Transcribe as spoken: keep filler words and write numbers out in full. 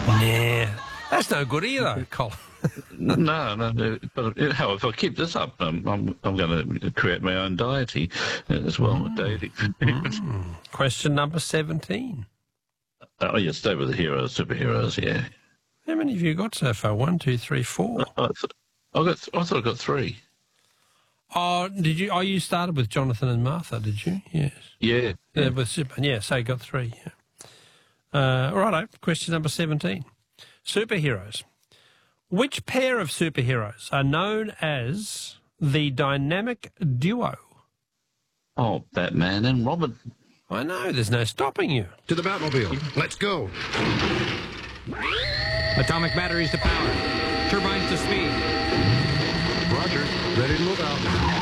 Nah, that's no good either, Colin. no, no, but you know, if I keep this up, I'm, I'm, I'm going to create my own deity as well, mm. a deity. mm. Question number seventeen. Oh, yeah, stay with the heroes, superheroes, yeah. How many have you got so far? One, two, three, four. I, th- I, got, I thought I got three. Oh, did you? Oh, you started with Jonathan and Martha, did you? Yes. Yeah. yeah. yeah. With Superman, yeah, so you got three, yeah. Uh, righto, question number seventeen. Superheroes. Which pair of superheroes are known as the dynamic duo? Oh, Batman and Robin. I know, there's no stopping you. To the Batmobile. Let's go. Atomic batteries to power. Turbines to speed. Roger. Ready to move out.